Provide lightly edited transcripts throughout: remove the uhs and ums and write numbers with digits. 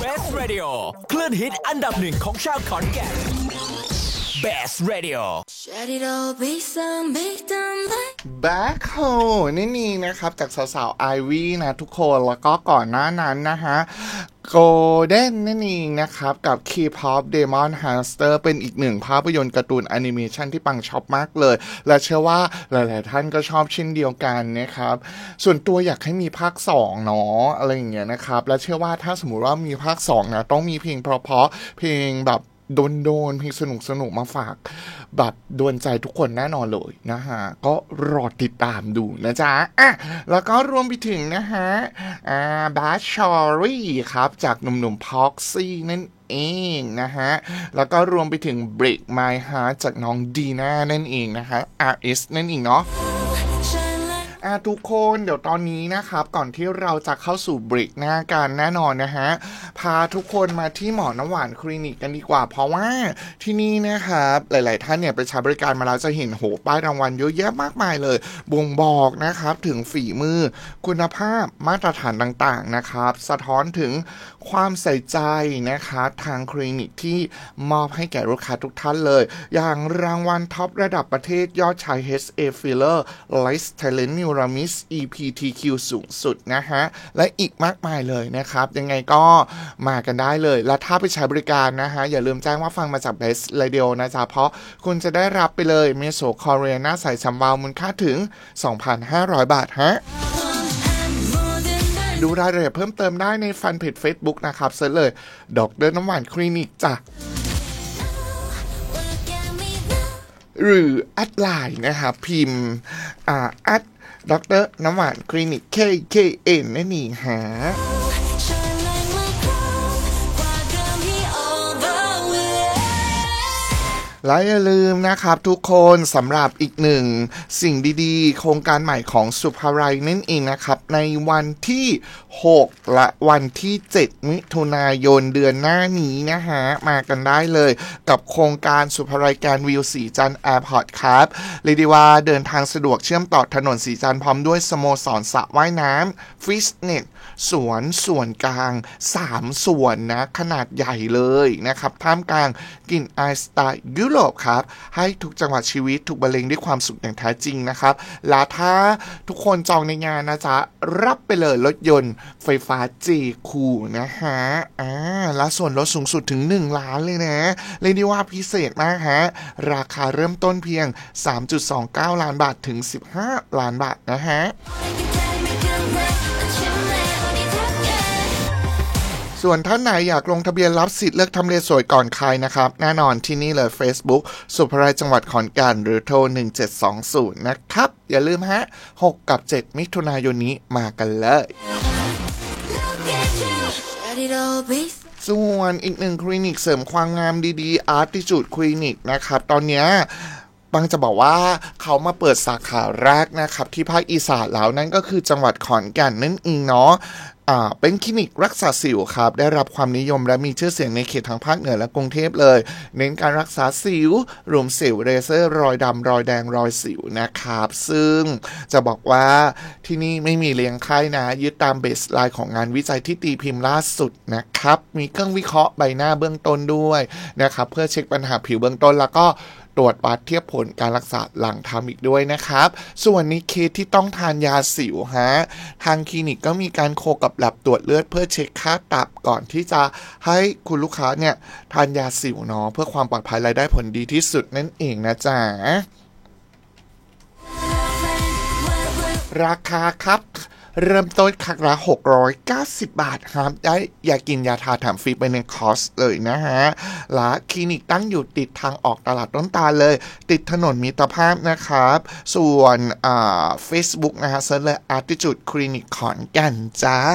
Best Radio คลื่นฮิตอันดับหนึ่งของชาวขอนแก่น Best Radio Back Home นี่นี่นะครับจากสาวๆไอวี่นะทุกคนแล้วก็ก่อนหน้านั้นนะฮะGolden นั่นเองนะครับกับ K-pop Demon Hunter เป็นอีกหนึ่งภาพยนตร์การ์ตูนแอนิเมชันที่ปังชอบมากเลยและเชื่อว่าหลายๆท่านก็ชอบเช่นเดียวกันนะครับส่วนตัวอยากให้มีภาค2เนาะอะไรอย่างเงี้ยนะครับและเชื่อว่าถ้าสมมุติว่ามีภาค2นะต้องมีเพลงเพราะๆเพลงแบบโดนเพลงสนุกมาฝากแบบโดนใจทุกคนแน่นอนเลยนะฮะก็รอติดตามดูนะจ๊ะอ่ะแล้วก็รวมไปถึงนะฮะบัชชอรี่ครับจากหนุ่มๆพ็อกซี่นั่นเองนะฮะแล้วก็รวมไปถึง Break My Heart จากน้องดีน่านั่นเองนะฮะ RS นั่นเองเนาะทุกคนเดี๋ยวตอนนี้นะครับก่อนที่เราจะเข้าสู่เบรกหน้ากันแน่นอนนะฮะพาทุกคนมาที่หมอน้ำหวานคลินิกกันดีกว่าเพราะว่าที่นี่นะครับหลายๆท่านเนี่ยไปใช้บริการมาแล้วจะเห็นโหป้ายรางวัลเยอะแยะมากมายเลยบ่งบอกนะครับถึงฝีมือคุณภาพมาตรฐานต่างๆนะครับสะท้อนถึงความใส่ใจนะครับทางคลินิกที่มอบให้แก่ลูกค้าทุกท่านเลยอย่างรางวัลท็อประดับประเทศยอดชาย HA Filler Lice Talent Neuramis EPTQ สูงสุดนะฮะและอีกมากมายเลยนะครับยังไงก็มากันได้เลยและถ้าไปใช้บริการนะฮะอย่าลืมแจ้งว่าฟังมาจาก Best Radio นะจ๊ะเพราะคุณจะได้รับไปเลยเมโซคอเรียหน้าใสฉ่ำวาวมูลค่าถึง 2,500 บาทฮะดูรายละเอียดเพิ่มเติมได้ในแฟนเพจ Facebook นะครับเสิร์ชเลยดร.น้ำหวานคลินิกจ้ะหรือแอดไลน์นะครับพิมพ์แอดดร.น้ำหวานคลินิก KKN นั่นเองฮะและอย่าลืมนะครับทุกคนสำหรับอีกหนึ่งสิ่งดีๆโครงการใหม่ของสุภาลัยนั่นเองนะครับในวันที่6และวันที่7มิถุนายนเดือนหน้านี้นะฮะมากันได้เลยกับโครงการสุภาลัยการวิวสีจันทร์แอร์พอร์ตครับเรียกได้ว่าเดินทางสะดวกเชื่อมต่อถนนสีจันทร์พร้อมด้วยสโมสรสระว่ายน้ำฟิตเนสส่วนกลาง3ส่วนนะขนาดใหญ่เลยนะครับท่ามกลางกลิ่นอายสไตล์ยุโรปครับให้ทุกจังหวะชีวิตถูกบรรเลงด้วยความสุขอย่างแท้จริงนะครับและถ้าทุกคนจองในงานนะจ๊ะรับไปเลยรถยนต์ไฟฟ้า J-Cool นะฮะและส่วนลดสูงสุดถึง1 ล้านเลยนะเรียกได้ว่าพิเศษมากฮะราคาเริ่มต้นเพียง 3.29 ล้านบาทถึง15 ล้านบาทนะฮะส่วนท่านไหนอยากลงทะเบียนรับสิทธิ์เลือกทำเลสวยก่อนใครนะครับแน่นอนที่นี่เลย Facebook สุภาลัยจังหวัดขอนแก่นหรือโทร1720นะครับอย่าลืมฮะ6กับ7มิถุนายนนี้มากันเลยส่วนอีกหนึ่งคลินิกเสริมความงามดีๆ Artitude คลินิกนะครับตอนนี้บางจะบอกว่าเขามาเปิดสาขาแรกนะครับที่ภาคอีสานแล้วนั่นก็คือจังหวัดขอนแก่นนั่นเองเนาะเป็นคลินิกรักษาสิวครับได้รับความนิยมและมีชื่อเสียงในเขตทางภาคเหนือและกรุงเทพเลยเน้นการรักษาสิวรวมสิวเลเซอร์รอยดำรอยแดงรอยสิวนะครับซึ่งจะบอกว่าที่นี่ไม่มีเลี้ยงไข้นะยึดตามเบสไลน์ของงานวิจัยที่ตีพิมพ์ล่าสุดนะครับมีเครื่องวิเคราะห์ใบหน้าเบื้องต้นด้วยนะครับเพื่อเช็คปัญหาผิวเบื้องต้นแล้วก็ตรวจวัดเทียบผลการรักษาหลังทำอีกด้วยนะครับส่วนในเคสที่ต้องทานยาสิวฮะทางคลินิกก็มีการโคกับแลบตรวจเลือดเพื่อเช็คค่าตับก่อนที่จะให้คุณลูกค้าเนี่ยทานยาสิวเนาะเพื่อความปลอดภัยและได้ผลดีที่สุดนั่นเองนะจ๊ะราคาครับเริ่มต้นครั้งละ690 บาทครับได้ยากินยาทาแถมฟรีไปในคอร์สเลยนะฮะและคลินิกตั้งอยู่ติดทางออกตลาดต้นตาลเลยติดถนนมิตรภาพนะครับส่วนFacebook นะฮะเซิร์ชเลย Artitude คลินิกขอนแก่นจ้า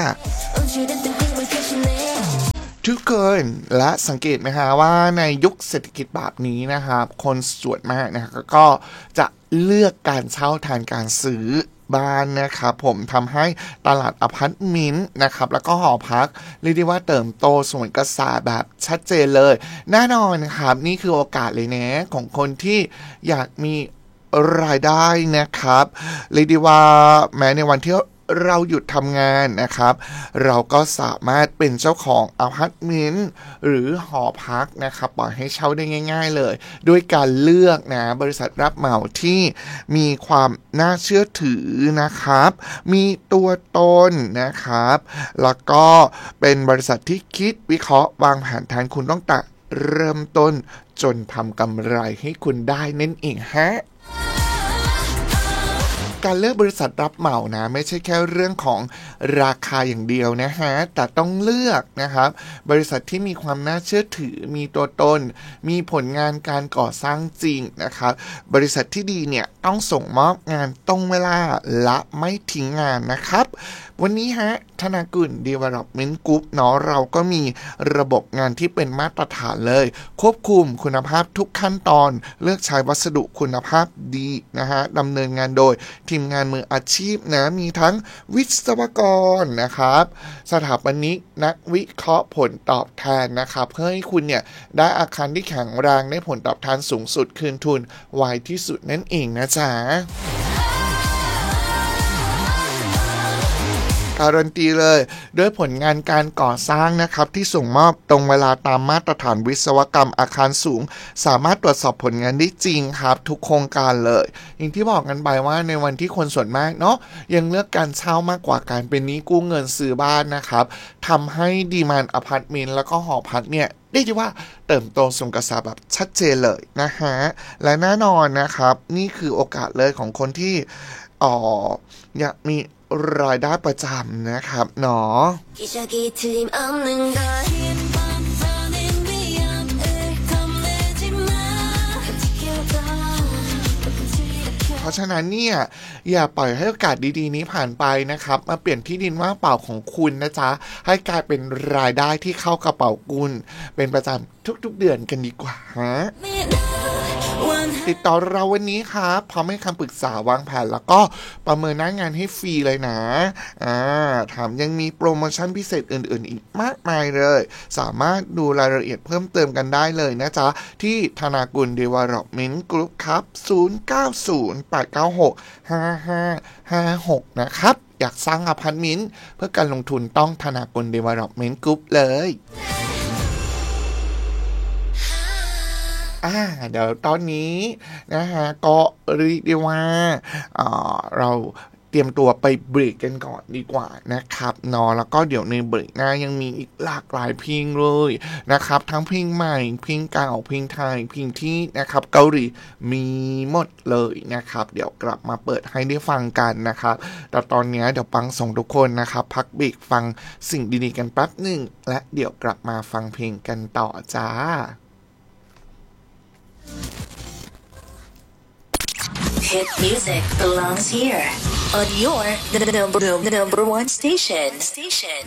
ทุกคนและสังเกตไหมฮะว่าในยุคเศรษฐกิจแบบนี้นะครับคนส่วนมากนะก็จะเลือกการเช่าแทนการซื้อบ้านนะครับผมทำให้ตลาดอพาร์ตเมนต์นะครับแล้วก็หอพักเรียกได้ว่าเติบโตส่วนกระแสแบบชัดเจนเลยแน่นอนครับนี่คือโอกาสเลยนะของคนที่อยากมีรายได้นะครับเรียกได้ว่าแม้ในวันที่เราหยุดทำงานนะครับเราก็สามารถเป็นเจ้าของอพาร์ตเมนต์หรือหอพักนะครับปล่อยให้เช่าได้ง่ายๆเลยด้วยการเลือกนะบริษัทรับเหมาที่มีความน่าเชื่อถือนะครับมีตัวตนนะครับแล้วก็เป็นบริษัทที่คิดวิเคราะห์วางแผนแทนคุณต้องแต่เริ่มต้นจนทำกำไรให้คุณได้นั่นเองฮะการเลือกบริษัทรับเหมานะไม่ใช่แค่เรื่องของราคาอย่างเดียวนะฮะแต่ต้องเลือกนะครับบริษัทที่มีความน่าเชื่อถือมีตัวตนมีผลงานการก่อสร้างจริงนะครับบริษัทที่ดีเนี่ยต้องส่งมอบงานตรงเวลาและไม่ทิ้งงานนะครับวันนี้ฮะธนากุล Development Group เนาะเราก็มีระบบงานที่เป็นมาตรฐานเลยควบคุมคุณภาพทุกขั้นตอนเลือกใช้วัสดุคุณภาพดีนะฮะดำเนินงานโดยทีมงานมืออาชีพนะมีทั้งวิศวกรนะครับสถาปนิกนักวิเคราะห์ผลตอบแทนนะครับเพื่อให้คุณเนี่ยได้อาคารที่แข็งแรงได้ผลตอบแทนสูงสุดคืนทุนไวที่สุดนั่นเองนะจ๊ะการันตีเลยด้วยผลงานการก่อสร้างนะครับที่ส่งมอบตรงเวลาตามมาตรฐานวิศวกรรมอาคารสูงสามารถตรวจสอบผลงานได้จริงครับทุกโครงการเลยอย่างที่บอกกันไปว่าในวันที่คนส่วนมากเนาะยังเลือกการเช่ามากกว่าการเป็นหนี้กู้เงินซื้อบ้านนะครับทำให้ดีมานด์อพาร์ตเมนต์แล้วก็หอพักเนี่ยได้ที่ว่าเติบโตส่งกระแสแบบชัดเจนเลยนะฮะและแน่นอนนะครับนี่คือโอกาสเลยของคนที่อยากมีรายได้ประจำนะครับเนาะเพราะฉะนั้นเนี่ยอย่าปล่อยให้โอกาสดีๆนี้ผ่านไปนะครับมาเปลี่ยนที่ดินว่างเปล่าของคุณนะจ๊ะให้กลายเป็นรายได้ที่เข้ากระเป๋าคุณเป็นประจำทุกๆเดือนกันดีกว่าฮะติดต่อเราวันนี้ครับพร้อมให้คำปรึกษาวางแผนแล้วก็ประเมินหน้างานให้ฟรีเลยนะถามยังมีโปรโมชั่นพิเศษอื่นๆอีกมากมายเลยสามารถดูรายละเอียดเพิ่มเติมกันได้เลยนะจ๊ะที่ธนากุล Development Group ครับ0908965556นะครับอยากสร้างอพาร์ตเมนต์เพื่อการลงทุนต้องธนากุล Development Group เลยเดี๋ยวตอนนี้นะฮะก็เรียกได้ว่าเราเตรียมตัวไปเบรกกันก่อนดีกว่านะครับเนาะแล้วก็เดี๋ยวในเบรกหน้ายังมีอีกหลากหลายเพลงเลยนะครับทั้งเพลงใหม่เพลงเก่าเพลงไทยเพลงที่นะครับเกาหลีมีหมดเลยนะครับเดี๋ยวกลับมาเปิดให้ได้ฟังกันนะครับแต่ตอนนี้เดี๋ยวปังส่งทุกคนนะครับพักเบรกฟังสิ่งดีๆกันแป๊บหนึ่งและเดี๋ยวกลับมาฟังเพลงกันต่อจ้า Hit music belongs here on your number one station.